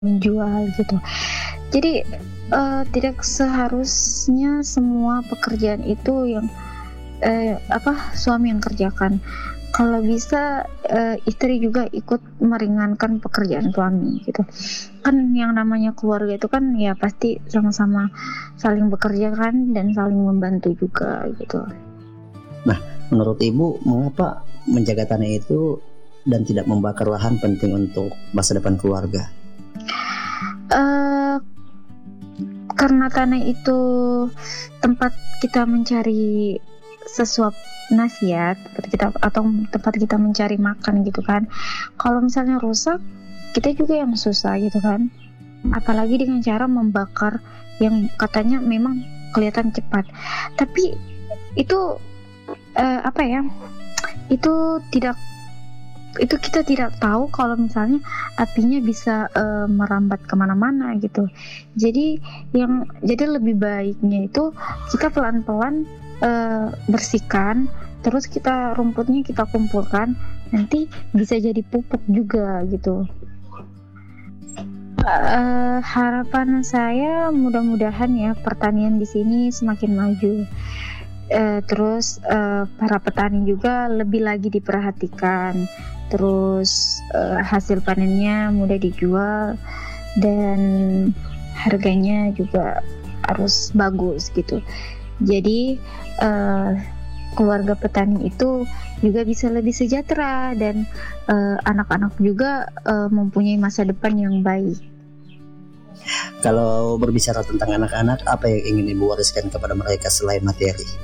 menjual gitu. Jadi tidak seharusnya semua pekerjaan itu yang suami yang kerjakan. Kalau bisa istri juga ikut meringankan pekerjaan suami gitu. Kan yang namanya keluarga itu kan ya pasti sama-sama saling bekerja kan dan saling membantu juga gitu. Nah, menurut Ibu, mengapa menjaga tanah itu dan tidak membakar lahan penting untuk masa depan keluarga? Karena tanah itu tempat kita mencari sesuap nasihat atau tempat kita mencari makan gitu kan. Kalau misalnya rusak, kita juga yang susah gitu kan. Apalagi dengan cara membakar yang katanya memang kelihatan cepat. Tapi itu itu kita tidak tahu kalau misalnya apinya bisa merambat kemana-mana gitu. Jadi lebih baiknya itu kita pelan-pelan bersihkan, terus rumputnya kita kumpulkan, nanti bisa jadi pupuk juga gitu. Harapan saya mudah-mudahan ya pertanian di sini semakin maju. Terus para petani juga lebih lagi diperhatikan, terus hasil panennya mudah dijual dan harganya juga harus bagus gitu. Jadi keluarga petani itu juga bisa lebih sejahtera dan anak-anak juga mempunyai masa depan yang baik. Kalau berbicara tentang anak-anak, apa yang ingin Ibu wariskan kepada mereka selain materi?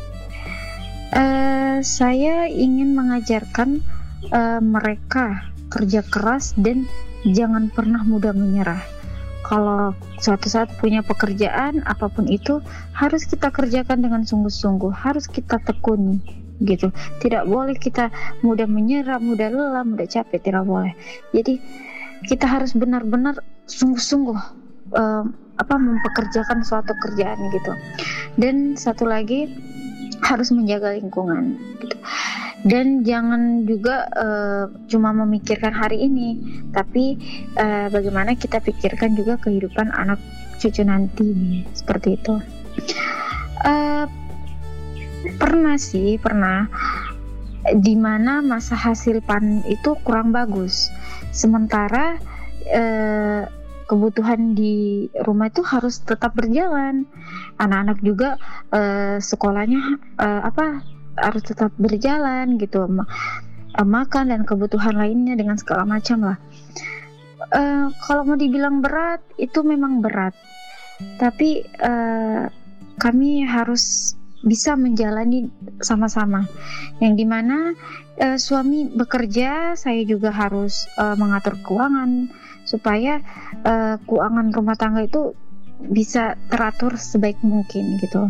Saya ingin mengajarkan mereka kerja keras dan jangan pernah mudah menyerah. Kalau suatu saat punya pekerjaan apapun itu harus kita kerjakan dengan sungguh-sungguh, harus kita tekuni gitu. Tidak boleh kita mudah menyerah, mudah lelah, mudah capek, tidak boleh. Jadi kita harus benar-benar sungguh-sungguh mempekerjakan suatu kerjaan gitu. Dan satu lagi harus menjaga lingkungan gitu. Dan jangan juga cuma memikirkan hari ini, tapi bagaimana kita pikirkan juga kehidupan anak cucu nanti, seperti itu. Pernah di mana masa hasil panen itu kurang bagus, sementara kebutuhan di rumah itu harus tetap berjalan. Anak-anak juga sekolahnya harus tetap berjalan gitu, makan dan kebutuhan lainnya dengan segala macam lah. Kalau mau dibilang berat, itu memang berat, tapi kami harus bisa menjalani sama-sama, yang dimana suami bekerja, saya juga harus mengatur keuangan supaya keuangan rumah tangga itu bisa teratur sebaik mungkin gitu.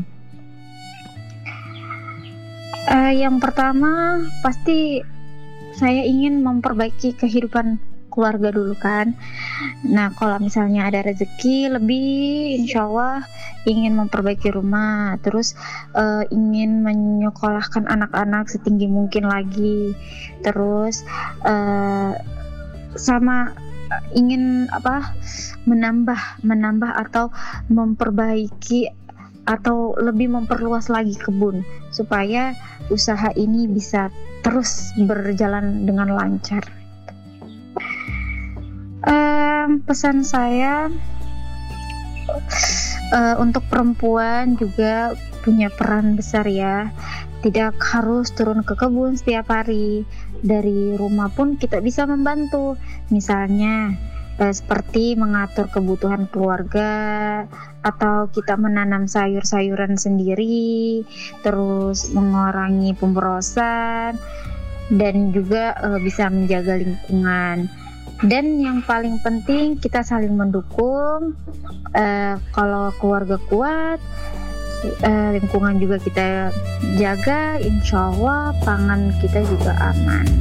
Yang pertama pasti saya ingin memperbaiki kehidupan keluarga dulu kan. Nah, kalau misalnya ada rezeki lebih, insya Allah ingin memperbaiki rumah, terus ingin menyekolahkan anak-anak setinggi mungkin lagi, terus sama ingin menambah atau memperbaiki atau lebih memperluas lagi kebun supaya usaha ini bisa terus berjalan dengan lancar. Pesan saya untuk perempuan juga punya peran besar ya. Tidak harus turun ke kebun setiap hari. Dari rumah pun kita bisa membantu. Misalnya seperti mengatur kebutuhan keluarga, atau kita menanam sayur-sayuran sendiri, terus mengurangi pemborosan, dan juga bisa menjaga lingkungan. Dan yang paling penting kita saling mendukung. Kalau keluarga kuat, lingkungan juga kita jaga, insya Allah pangan kita juga aman.